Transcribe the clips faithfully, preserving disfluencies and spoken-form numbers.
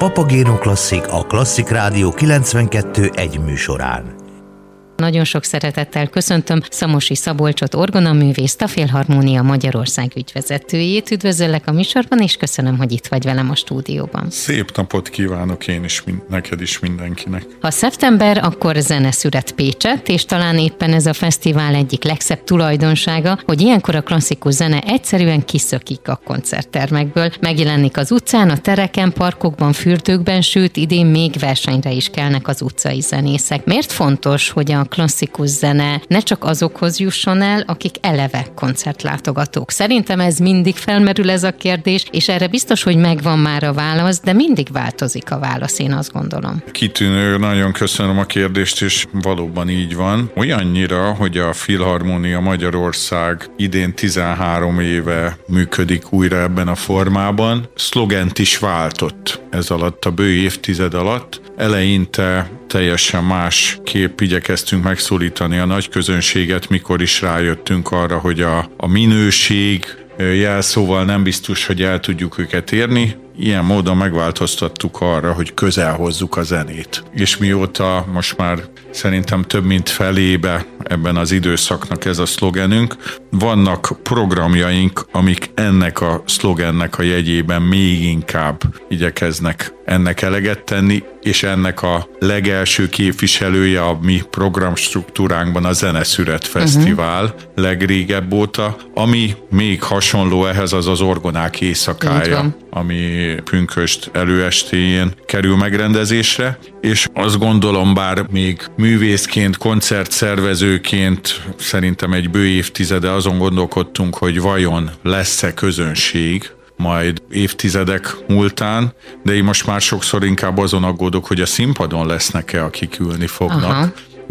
Papagéno Klasszik, a Klasszik Rádió kilencvenkettő egy műsorán. Nagyon sok szeretettel köszöntöm Szamosi Szabolcsot, orgonaművészt, a Filharmónia Magyarország ügyvezetőjét. Üdvözöllek a műsorban, és köszönöm, hogy itt vagy velem a stúdióban. Szép napot kívánok én is, neked is, mindenkinek. Ha szeptember, akkor zeneszület Pécsett, és talán éppen ez a fesztivál egyik legszebb tulajdonsága, hogy ilyenkor a klasszikus zene egyszerűen kiszökik a koncerttermekből, megjelenik az utcán, a tereken, parkokban, fürdőkben, sőt idén még versenyre is kelnek az utcai zenészek. Miért fontos, hogy a klasszikus zene ne csak azokhoz jusson el, akik eleve koncertlátogatók? Szerintem ez mindig felmerül ez a kérdés, és erre biztos, hogy megvan már a válasz, de mindig változik a válasz, én azt gondolom. Kitűnő, nagyon köszönöm a kérdést, és valóban így van. Olyannyira, hogy a Filharmónia Magyarország idén tizenhárom éve működik újra ebben a formában. Szlogent is váltott ez alatt, a bő évtized alatt. Eleinte teljesen más kép igyekeztünk megszólítani a nagy közönséget, mikor is rájöttünk arra, hogy a, a minőség jelszóval nem biztos, hogy el tudjuk őket érni. Ilyen módon megváltoztattuk arra, hogy közel hozzuk a zenét. És mióta most már szerintem több mint felébe ebben az időszaknak ez a szlogenünk, vannak programjaink, amik ennek a szlogennek a jegyében még inkább igyekeznek ennek eleget tenni, és ennek a legelső képviselője a mi programstruktúránkban a Zeneszület Fesztivál uh-huh. legrégebb óta, ami még hasonló ehhez, az az Orgonák éjszakája, ami pünkösd előestéjén kerül megrendezésre, és azt gondolom, bár még művészként, koncertszervezőként szerintem egy bő évtizede azon gondolkodtunk, hogy vajon lesz-e közönség majd évtizedek múltán, de én most már sokszor inkább azon aggódok, hogy a színpadon lesznek-e, akik ülni fognak. Aha.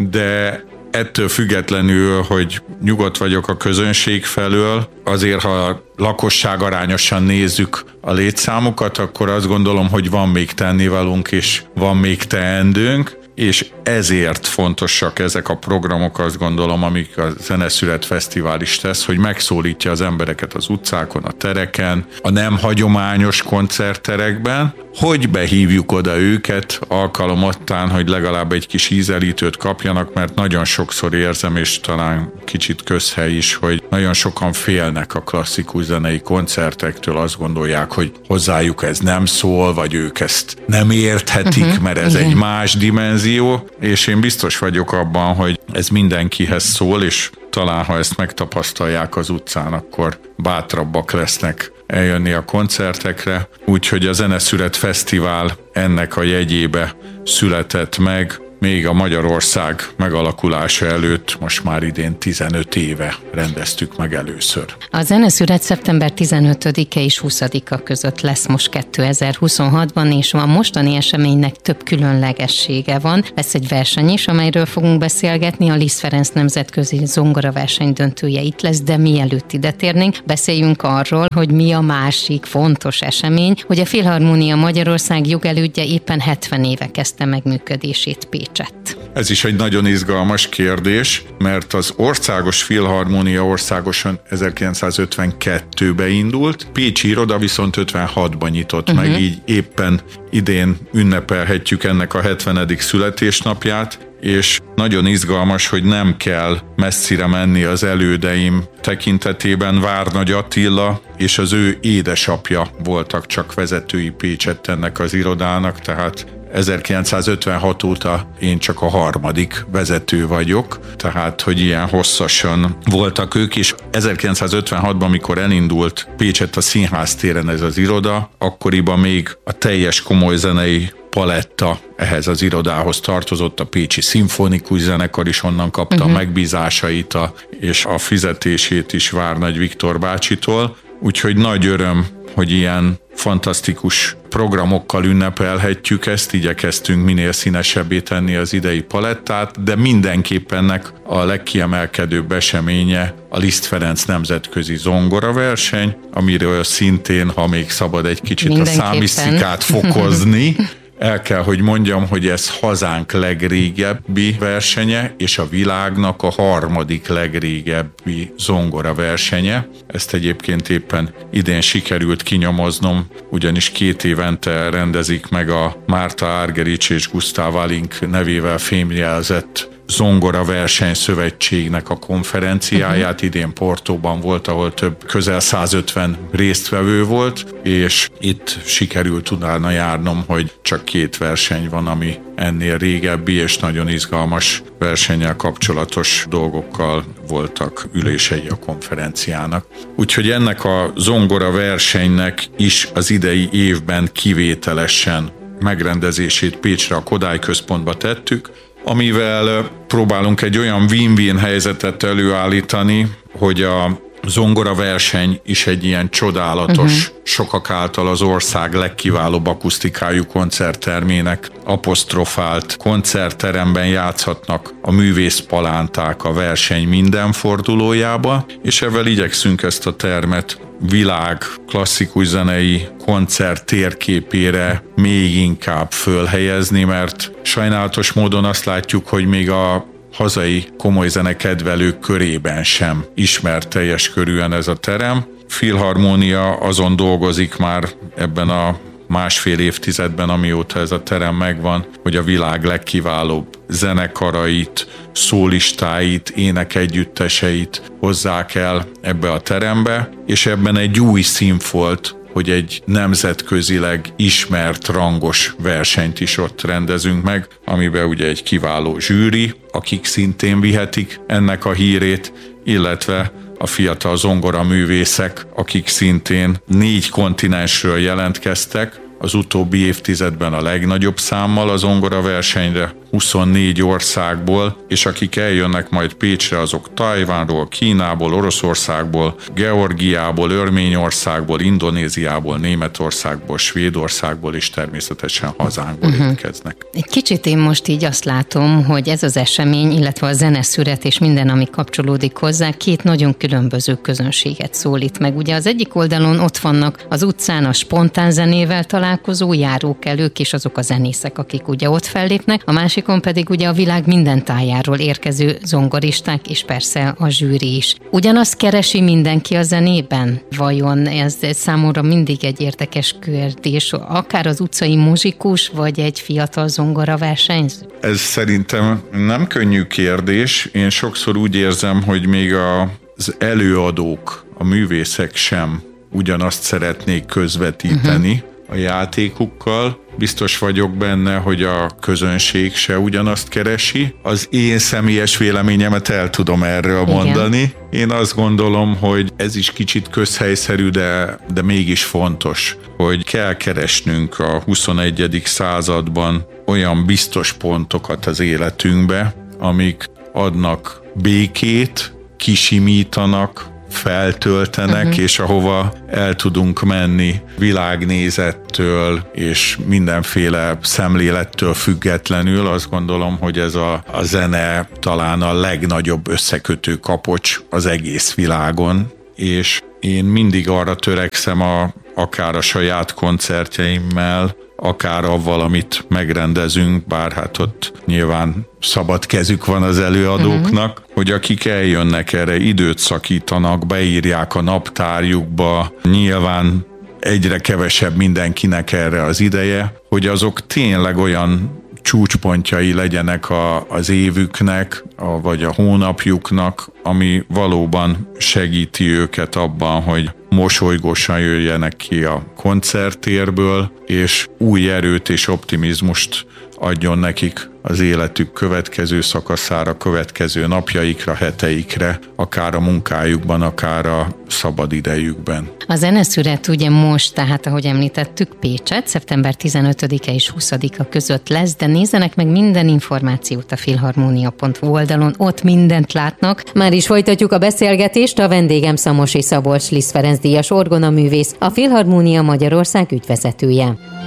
De ettől függetlenül, hogy nyugodt vagyok a közönség felől, azért, ha lakosság arányosan nézzük a létszámokat, akkor azt gondolom, hogy van még tennivalónk, és van még teendőnk, és ezért fontosak ezek a programok, azt gondolom, amik a Zeneszület Fesztivál is tesz, hogy megszólítja az embereket az utcákon, a tereken, a nem hagyományos koncertterekben, hogy behívjuk oda őket alkalomottán, hogy legalább egy kis ízelítőt kapjanak, mert nagyon sokszor érzem, és talán kicsit közhely is, hogy nagyon sokan félnek a klasszikus zenei koncertektől, azt gondolják, hogy hozzájuk ez nem szól, vagy ők ezt nem érthetik, uh-huh, mert ez igen. egy más dimenzió, és én biztos vagyok abban, hogy ez mindenkihez szól, és talán ha ezt megtapasztalják az utcán, akkor bátrabbak lesznek eljönni a koncertekre. Úgyhogy a Zeneszület Fesztivál ennek a jegyébe született meg, még a Magyarország megalakulása előtt, most már idén tizenöt éve rendeztük meg először. A Zeneszület szeptember tizenötödike és huszadika között lesz most kétezer-huszonhatban, és a mostani eseménynek több különlegessége van. Lesz egy verseny is, amelyről fogunk beszélgetni, a Liszt Ferenc nemzetközi zongoraverseny döntője itt lesz, de mielőtt ide térnénk, beszéljünk arról, hogy mi a másik fontos esemény, hogy a Filharmónia Magyarország jogelődje éppen hetven éve kezdte meg működését Pécs. Ez is egy nagyon izgalmas kérdés, mert az Országos Filharmónia országosan ezerkilencszázötvenkettőben indult, Pécsi iroda viszont ötvenhatban nyitott uh-huh. meg, így éppen idén ünnepelhetjük ennek a hetvenedik születésnapját, és nagyon izgalmas, hogy nem kell messzire menni az elődeim tekintetében. Várnagy Attila és az ő édesapja voltak csak vezetői Pécsett ennek az irodának, tehát ezerkilencszázötvenhat óta én csak a harmadik vezető vagyok, tehát hogy ilyen hosszasan voltak ők, és ezerkilencszázötvenhatban, amikor elindult Pécsett a Színház téren ez az iroda, akkoriban még a teljes komoly zenei paletta ehhez az irodához tartozott, a Pécsi Szimfonikus Zenekar is onnan kapta uh-huh. a megbízásait a, és a fizetését is Várnagy Viktor bácsitól, úgyhogy nagy öröm, hogy ilyen fantasztikus programokkal ünnepelhetjük ezt, igyekeztünk minél színesebbé tenni az idei palettát, de mindenképpen ennek a legkiemelkedőbb eseménye a Liszt Ferenc nemzetközi zongoraverseny, amiről szintén, ha még szabad egy kicsit a számisztikát fokozni, El kell, hogy mondjam, hogy ez hazánk legrégebbi versenye, és a világnak a harmadik legrégebbi zongora versenye. Ezt egyébként éppen idén sikerült kinyomoznom, ugyanis két évente rendezik meg a Márta Argerich és Gustav Alink nevével fémjelzett Zongora versenyszövetségnek a konferenciáját. Uh-huh. Idén Portóban volt, ahol több közel százötven résztvevő volt, és itt sikerült utána járnom, hogy csak két verseny van, ami ennél régebbi és nagyon izgalmas versennyel kapcsolatos dolgokkal voltak ülései a konferenciának. Úgyhogy ennek a zongora versenynek is az idei évben kivételesen megrendezését Pécsre, a Kodály Központba tettük, amivel próbálunk egy olyan win-win helyzetet előállítani, hogy a zongora verseny is egy ilyen csodálatos, uh-huh. sokak által az ország legkiválóbb akusztikájú koncerttermének apostrofált koncertteremben játszhatnak a művészpalánták a verseny minden fordulójába, és ezzel igyekszünk ezt a termet világ klasszikus zenei koncert térképére még inkább fölhelyezni, mert sajnálatos módon azt látjuk, hogy még a hazai komoly zenekedvelők körében sem ismert teljes körűen ez a terem. Filharmónia azon dolgozik már ebben a másfél évtizedben, amióta ez a terem megvan, hogy a világ legkiválóbb zenekarait, szólistáit, énekegyütteseit hozzák el ebbe a terembe, és ebben egy új színfolt, hogy egy nemzetközileg ismert, rangos versenyt is ott rendezünk meg, amiben ugye egy kiváló zsűri, akik szintén vihetik ennek a hírét, illetve a fiatal zongoraművészek, akik szintén négy kontinensről jelentkeztek, az utóbbi évtizedben a legnagyobb számmal a zongora versenyre, huszonnégy országból, és akik eljönnek majd Pécsre, azok Tajvánról, Kínából, Oroszországból, Georgiából, Örményországból, Indonéziából, Németországból, Svédországból és természetesen hazánkból uh-huh. érkeznek. Egy kicsit én most így azt látom, hogy ez az esemény, illetve a zeneszület és minden, ami kapcsolódik hozzá, két nagyon különböző közönséget szólít meg. Ugye az egyik oldalon ott vannak az utcán a spontán zenével találkozó járókelők és azok a zenészek, akik ugye ott fellépnek, a másik pedig ugye a világ minden tájáról érkező zongoristák, és persze a zsűri is. Ugyanazt keresi mindenki a zenében? Vajon ez számomra mindig egy érdekes kérdés, akár az utcai muzsikus, vagy egy fiatal zongora versenyző? Ez szerintem nem könnyű kérdés. Én sokszor úgy érzem, hogy még az előadók, a művészek sem ugyanazt szeretnék közvetíteni, uh-huh. a játékukkal. Biztos vagyok benne, hogy a közönség se ugyanazt keresi. Az én személyes véleményemet el tudom erről Igen. mondani. Én azt gondolom, hogy ez is kicsit közhelyszerű, de, de mégis fontos, hogy kell keresnünk a huszonegyedik században olyan biztos pontokat az életünkbe, amik adnak békét, kisimítanak, feltöltenek, uh-huh. és ahova el tudunk menni világnézettől és mindenféle szemlélettől függetlenül. Azt gondolom, hogy ez a, a zene talán a legnagyobb összekötő kapocs az egész világon, és én mindig arra törekszem, a, akár a saját koncertjeimmel, akár avval, amit megrendezünk, bár hát ott nyilván szabad kezük van az előadóknak, uh-huh. hogy akik eljönnek erre, időt szakítanak, beírják a naptárjukba, nyilván egyre kevesebb mindenkinek erre az ideje, hogy azok tényleg olyan csúcspontjai legyenek a, az évüknek, a, vagy a hónapjuknak, ami valóban segíti őket abban, hogy mosolygósan jöjjenek ki a koncerttérből, és új erőt és optimizmust adjon nekik az életük következő szakaszára, következő napjaikra, heteikre, akár a munkájukban, akár a szabad idejükben. A zeneszület ugye most, tehát ahogy említettük, Pécset, szeptember tizenötödike és huszadika között lesz, de nézzenek meg minden információt a filharmonia pont hu oldalon, ott mindent látnak. Már is folytatjuk a beszélgetést, a vendégem Szamosi Szabolcs Liszt Ferenc díjas orgonaművész, a Filharmonia Magyarország ügyvezetője.